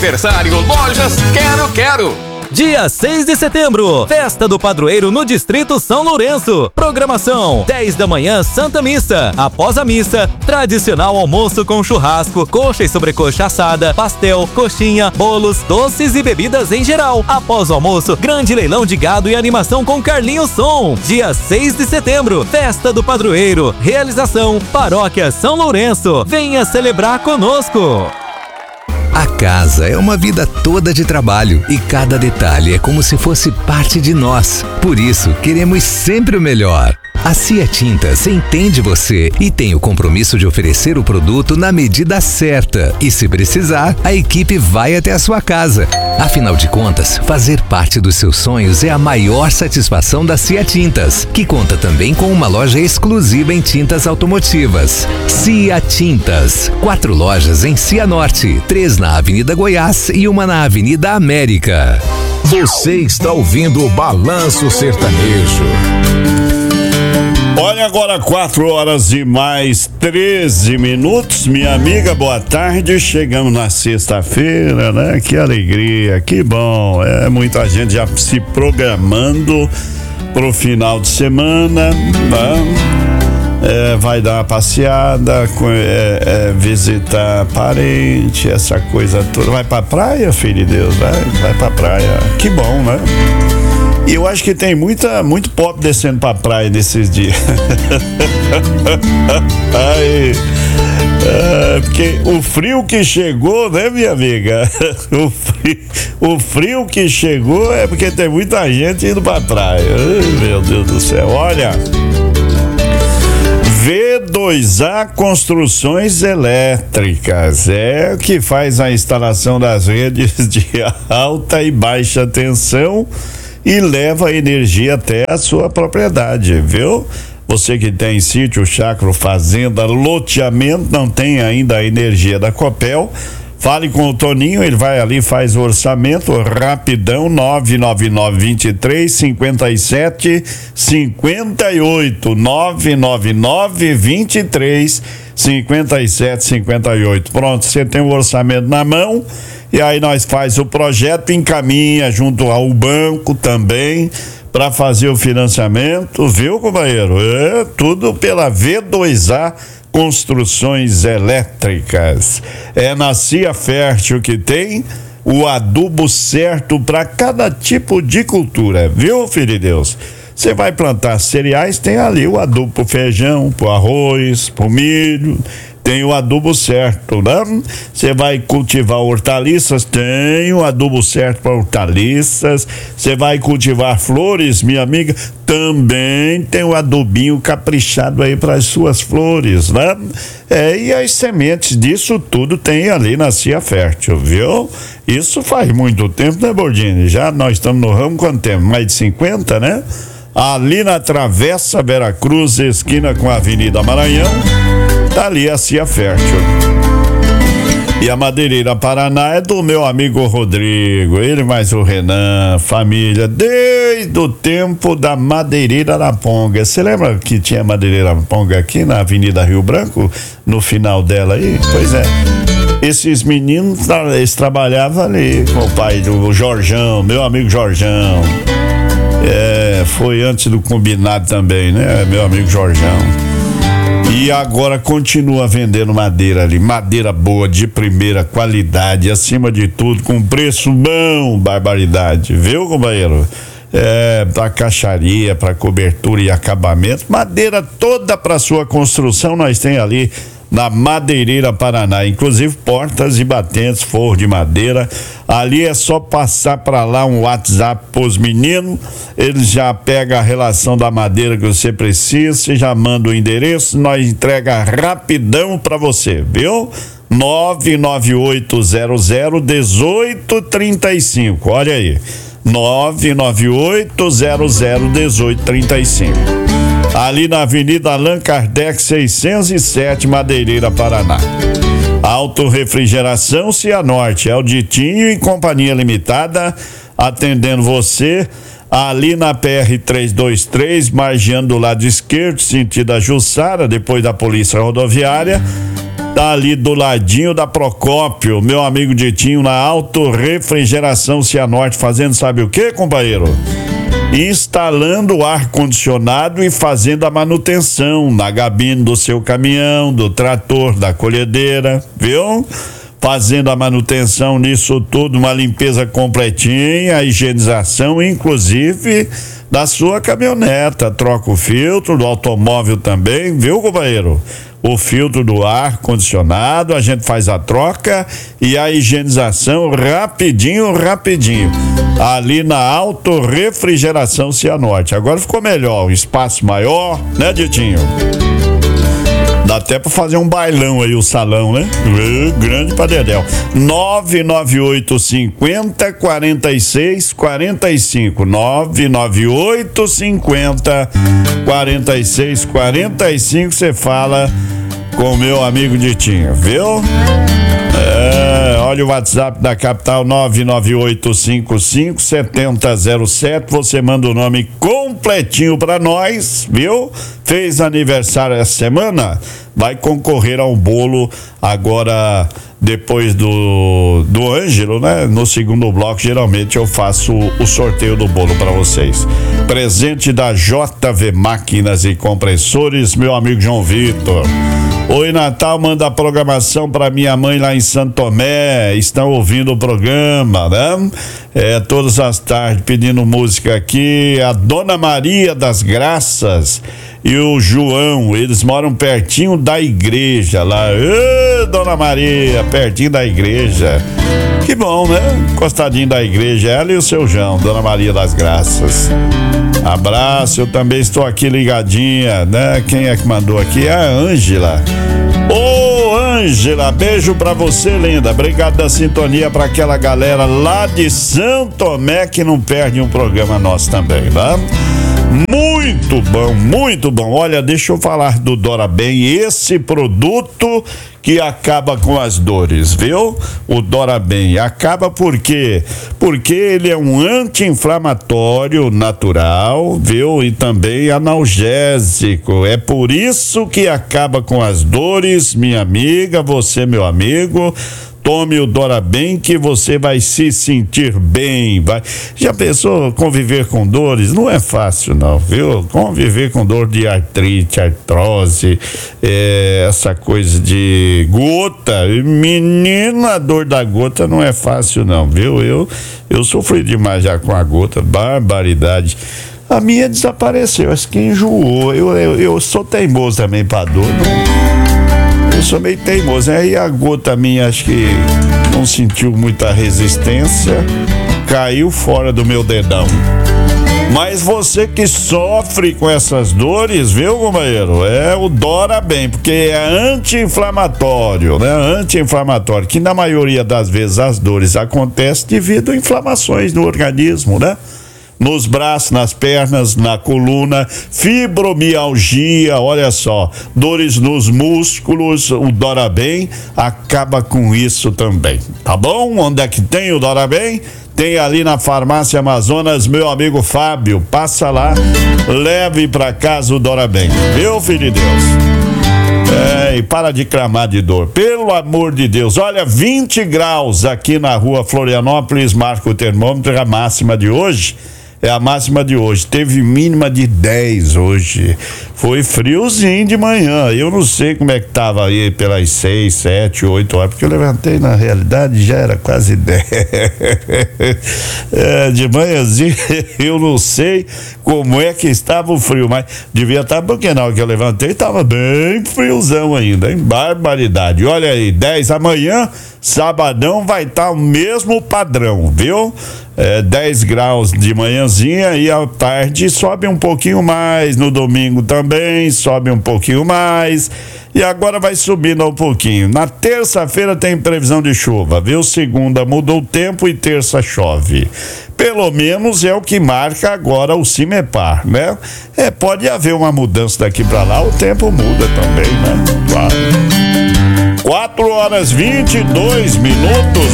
Aniversário Lojas Quero. Dia 6 de setembro, Festa do Padroeiro no Distrito São Lourenço. Programação: 10 da manhã, Santa Missa. Após a missa, tradicional almoço com churrasco, coxa e sobrecoxa assada, pastel, coxinha, bolos, doces e bebidas em geral. Após o almoço, grande leilão de gado e animação com Carlinhos Som. Dia 6 de setembro, Festa do Padroeiro. Realização: Paróquia São Lourenço. Venha celebrar conosco. A casa é uma vida toda de trabalho e cada detalhe é como se fosse parte de nós. Por isso, queremos sempre o melhor. A Cia Tintas entende você e tem o compromisso de oferecer o produto na medida certa. E se precisar, a equipe vai até a sua casa. Afinal de contas, fazer parte dos seus sonhos é a maior satisfação da Cia Tintas, que conta também com uma loja exclusiva em tintas automotivas. Cia Tintas. 4 lojas em Cianorte, 3 na Avenida Goiás e 1 na Avenida América. Você está ouvindo o Balanço Sertanejo. Olha, agora 4h mais 13 minutos, minha amiga, boa tarde. Chegamos na sexta-feira, né? Que alegria, que bom. É muita gente já se programando pro final de semana, né? Vai dar uma passeada, visitar parente, essa coisa toda. Vai pra praia, filho de Deus, vai pra praia. Que bom, né? E eu acho que tem muito pop descendo pra praia nesses dias. Porque o frio que chegou, né, minha amiga? O frio que chegou é porque tem muita gente indo pra praia. Ai, meu Deus do céu, olha. V2A Construções Elétricas é o que faz a instalação das redes de alta e baixa tensão e leva a energia até a sua propriedade, viu? Você que tem sítio, chácara, fazenda, loteamento, não tem ainda a energia da Copel, fale com o Toninho, ele vai ali, faz o orçamento rapidão, 999-23-57-58, 999-23-57-58. Pronto, você tem o orçamento na mão, e aí nós faz o projeto, encaminha junto ao banco também, para fazer o financiamento, viu, companheiro? É tudo pela V2A Construções Elétricas. É na Cia Fértil que tem o adubo certo para cada tipo de cultura, viu, filho de Deus? Você vai plantar cereais, tem ali o adubo pro feijão, pro arroz, pro milho, tem o adubo certo, né? Você vai cultivar hortaliças, tem o adubo certo para hortaliças. Você vai cultivar flores, minha amiga, também tem o adubinho caprichado aí para as suas flores, né? E as sementes disso tudo tem ali na Cia Fértil, viu? Isso faz muito tempo, né, Bordini? Já nós estamos no ramo, quanto tempo? Mais de 50, né? Ali na Travessa Veracruz, esquina com a Avenida Maranhão, tá ali a Cia Fértil. E a Madeireira Paraná é do meu amigo Rodrigo, ele mais o Renan, família, desde o tempo da Madeireira Araponga. Você lembra que tinha Madeireira Araponga aqui na Avenida Rio Branco, no final dela aí? Pois é. Esses meninos, eles trabalhavam ali com o pai do Jorjão, meu amigo Jorjão. Foi antes do combinado também, né? Meu amigo Jorjão. E agora continua vendendo madeira ali, madeira boa, de primeira qualidade, acima de tudo, com preço bom, barbaridade, viu, companheiro? Pra caixaria, pra cobertura e acabamento, madeira toda pra sua construção, nós tem ali na Madeireira Paraná, inclusive portas e batentes, forro de madeira. Ali é só passar para lá um WhatsApp pros meninos, eles já pegam a relação da madeira que você precisa, você já manda o endereço, nós entrega rapidão para você, viu? 998001835, olha aí, 998001835. Ali na Avenida Allan Kardec 607, Madeireira, Paraná. Autorefrigeração Cianorte, é o Ditinho e Companhia Limitada, atendendo você ali na PR 323, margeando do lado esquerdo, sentido a Jussara, depois da Polícia Rodoviária. Tá ali do ladinho da Procópio, meu amigo Ditinho, na Autorefrigeração Cianorte, fazendo sabe o que, companheiro? Instalando o ar-condicionado e fazendo a manutenção na gabine do seu caminhão, do trator, da colhedeira, viu? Fazendo a manutenção nisso tudo, uma limpeza completinha, a higienização, inclusive da sua caminhoneta. Troca o filtro do automóvel também, viu, companheiro? O filtro do ar condicionado, a gente faz a troca e a higienização rapidinho, ali na Autorefrigeração Cianorte. Agora ficou melhor, um espaço maior, né, Ditinho? Dá até pra fazer um bailão aí, o salão, né? Grande pra dedéu. 99850-4645. 99850-4645. Você fala com o meu amigo Ditinho, viu? Olha o WhatsApp da capital, 998557007. Você manda o nome completinho pra nós, viu? Fez aniversário essa semana? Vai concorrer a um bolo agora, depois do Ângelo, né? No segundo bloco, geralmente eu faço o sorteio do bolo para vocês. Presente da JV Máquinas e Compressores, meu amigo João Vitor. Oi, Natal, manda a programação para minha mãe lá em Santo Tomé. Estão ouvindo o programa, né? Todas as tardes pedindo música aqui. A Dona Maria das Graças e o João, eles moram pertinho da igreja lá. Dona Maria, pertinho da igreja. Que bom, né? Encostadinho da igreja, ela e o seu João, Dona Maria das Graças. Abraço, eu também estou aqui ligadinha, né? Quem é que mandou aqui? É a Ângela. Ô, Ângela, beijo pra você, linda. Obrigado da sintonia pra aquela galera lá de São Tomé que não perde um programa nosso também, tá? Muito bom, muito bom. Olha, deixa eu falar do Dora Bem, esse produto que acaba com as dores, viu? O Dora Bem acaba por quê? Porque ele é um anti-inflamatório natural, viu? E também analgésico. É por isso que acaba com as dores, minha amiga, você, meu amigo. Tome o Dora Bem que você vai se sentir bem. Já pensou conviver com dores? Não é fácil não, viu? Conviver com dor de artrite, artrose, essa coisa de gota. Menina, a dor da gota não é fácil não, viu? Eu sofri demais já com a gota, barbaridade. A minha desapareceu, acho que enjoou. Eu sou teimoso também pra dor, eu sou meio teimoso, né? E a gota minha acho que não sentiu muita resistência, caiu fora do meu dedão. Mas você que sofre com essas dores, viu, companheiro? É o Dora Bem, porque é anti-inflamatório, né? Anti-inflamatório, que na maioria das vezes as dores acontecem devido a inflamações no organismo, né? Nos braços, nas pernas, na coluna, fibromialgia, olha só, dores nos músculos, o Dora Bem acaba com isso também, tá bom? Onde é que tem o Dora Bem? Tem ali na Farmácia Amazonas, meu amigo Fábio, passa lá, leve pra casa o Dora Bem, viu, filho de Deus? E para de clamar de dor, pelo amor de Deus. Olha, 20 graus aqui na rua Florianópolis, marca o termômetro, a máxima de hoje. É a máxima de hoje. Teve mínima de 10 hoje. Foi friozinho de manhã. Eu não sei como é que tava aí pelas 6, 7, 8 horas, porque eu levantei, na realidade, já era quase 10. De manhãzinho, eu não sei como é que estava o frio, mas devia estar, porque na hora que eu levantei, estava bem friozão ainda, hein? Barbaridade. Olha aí, 10 amanhã, sabadão, vai estar o mesmo padrão, viu? 10 graus de manhãzinha e à tarde sobe um pouquinho mais, no domingo também sobe um pouquinho mais e agora vai subindo um pouquinho. Na terça-feira tem previsão de chuva, viu? Segunda mudou o tempo e terça chove. Pelo menos é o que marca agora o CIMEPAR, né? Pode haver uma mudança daqui para lá, o tempo muda também, né? Claro. 4 horas 22 minutos.